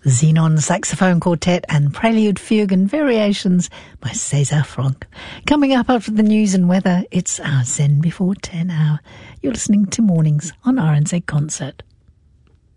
Xenon Saxophone Quartet and Prelude Fugue and Variations by César Franck. Coming up after the news and weather, it's our Zen Before 10 hour. You're listening to Mornings on RNZ Concert.